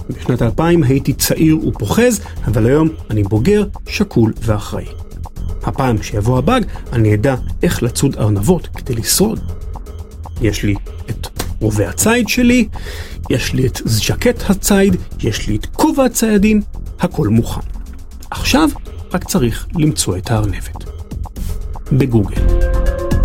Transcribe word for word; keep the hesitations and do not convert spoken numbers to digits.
בשנת אלפיים הייתי צעיר ופוחז, אבל היום אני בוגר, שקול ואחראי. הפעם שיבוא הבאג, אני אדע איך לצוד ארנבות כדי לשרוד. יש לי את רובה הציד שלי, יש לי את ז'קט הציד, יש לי את כובע הציידים, הכל מוכן. עכשיו רק צריך למצוא את הארנבת. בגוגל.